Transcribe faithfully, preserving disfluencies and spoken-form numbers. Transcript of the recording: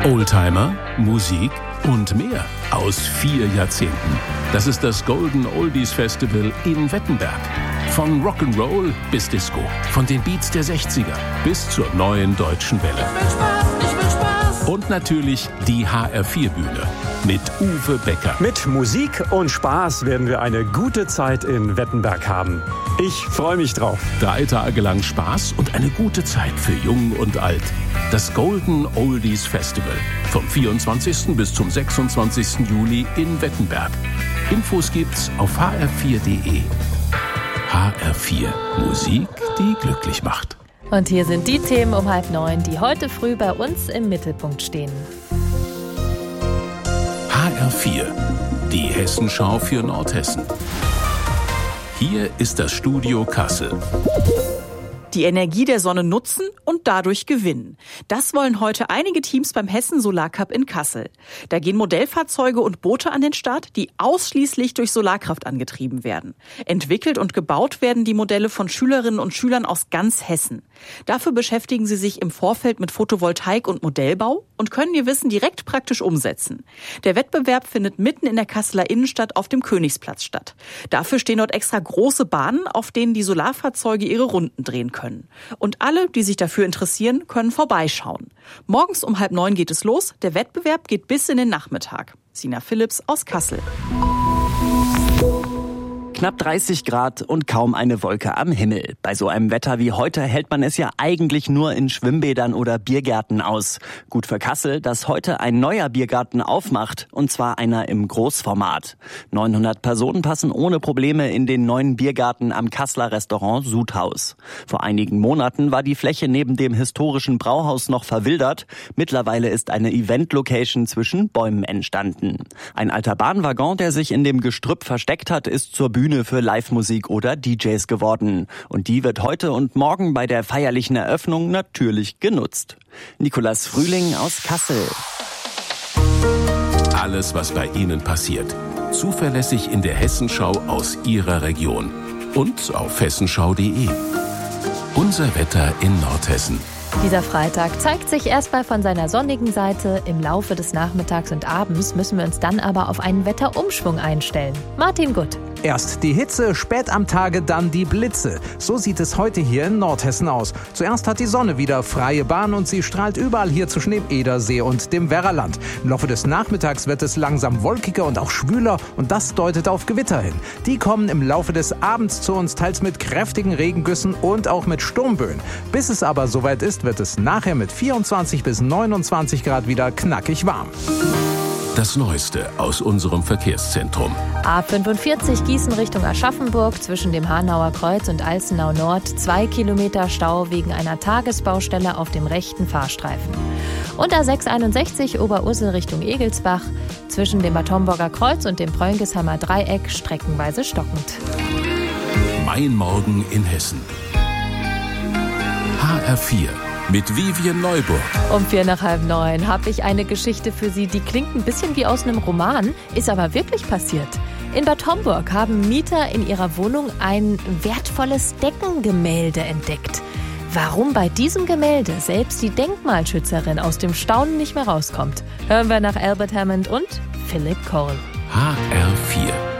Oldtimer, Musik und mehr aus vier Jahrzehnten. Das ist das Golden Oldies Festival in Wettenberg. Von Rock'n'Roll bis Disco, von den Beats der sechziger bis zur neuen deutschen Welle. Ich will Spaß, ich will Spaß. Und natürlich die H R vier Bühne mit Uwe Becker. Mit Musik und Spaß werden wir eine gute Zeit in Wettenberg haben. Ich freue mich drauf. Drei Tage lang Spaß und eine gute Zeit für Jung und Alt. Das Golden Oldies Festival vom vierundzwanzigsten bis zum sechsundzwanzigsten Juli in Wettenberg. Infos gibt's auf h r vier punkt d e. H R vier. Musik, die glücklich macht. Und hier sind die Themen um halb neun, die heute früh bei uns im Mittelpunkt stehen. H R vier. Die Hessenschau für Nordhessen. Hier ist das Studio Kassel. Die Energie der Sonne nutzen und dadurch gewinnen. Das wollen heute einige Teams beim Hessen Solar Cup in Kassel. Da gehen Modellfahrzeuge und Boote an den Start, die ausschließlich durch Solarkraft angetrieben werden. Entwickelt und gebaut werden die Modelle von Schülerinnen und Schülern aus ganz Hessen. Dafür beschäftigen sie sich im Vorfeld mit Photovoltaik und Modellbau und können ihr Wissen direkt praktisch umsetzen. Der Wettbewerb findet mitten in der Kasseler Innenstadt auf dem Königsplatz statt. Dafür stehen dort extra große Bahnen, auf denen die Solarfahrzeuge ihre Runden drehen können. Und alle, die sich dafür interessieren, können vorbeischauen. Morgens um halb neun geht es los. Der Wettbewerb geht bis in den Nachmittag. Sina Philipps aus Kassel. Knapp dreißig Grad und kaum eine Wolke am Himmel. Bei so einem Wetter wie heute hält man es ja eigentlich nur in Schwimmbädern oder Biergärten aus. Gut für Kassel, dass heute ein neuer Biergarten aufmacht, und zwar einer im Großformat. neunhundert Personen passen ohne Probleme in den neuen Biergarten am Kasseler Restaurant Sudhaus. Vor einigen Monaten war die Fläche neben dem historischen Brauhaus noch verwildert. Mittlerweile ist eine Event-Location zwischen Bäumen entstanden. Ein alter Bahnwaggon, der sich in dem Gestrüpp versteckt hat, ist zur Bühne für Live-Musik oder D Js geworden. Und die wird heute und morgen bei der feierlichen Eröffnung natürlich genutzt. Nikolas Frühling aus Kassel. Alles, was bei Ihnen passiert. Zuverlässig in der Hessenschau aus Ihrer Region. Und auf hessenschau punkt d e. Unser Wetter in Nordhessen. Dieser Freitag zeigt sich erstmal von seiner sonnigen Seite. Im Laufe des Nachmittags und Abends müssen wir uns dann aber auf einen Wetterumschwung einstellen. Martin Gutt. Erst die Hitze, spät am Tage dann die Blitze. So sieht es heute hier in Nordhessen aus. Zuerst hat die Sonne wieder freie Bahn und sie strahlt überall hier zwischen dem Edersee und dem Werraland. Im Laufe des Nachmittags wird es langsam wolkiger und auch schwüler und das deutet auf Gewitter hin. Die kommen im Laufe des Abends zu uns, teils mit kräftigen Regengüssen und auch mit Sturmböen. Bis es aber soweit ist, wird es nachher mit vierundzwanzig bis neunundzwanzig Grad wieder knackig warm. Das Neueste aus unserem Verkehrszentrum. A fünfundvierzig Gießen Richtung Aschaffenburg zwischen dem Hanauer Kreuz und Alzenau Nord. Zwei Kilometer Stau wegen einer Tagesbaustelle auf dem rechten Fahrstreifen. Und A sechshunderteinundsechzig Oberursel Richtung Egelsbach zwischen dem Bad Homburger Kreuz und dem Prönkesheimer Dreieck streckenweise stockend. Mein Morgen in Hessen. H R vier. Mit Vivian Neuburg. Um vier nach halb neun habe ich eine Geschichte für Sie, die klingt ein bisschen wie aus einem Roman, ist aber wirklich passiert. In Bad Homburg haben Mieter in ihrer Wohnung ein wertvolles Deckengemälde entdeckt. Warum bei diesem Gemälde selbst die Denkmalschützerin aus dem Staunen nicht mehr rauskommt, hören wir nach Albert Hammond und Philip Cole. H R vier.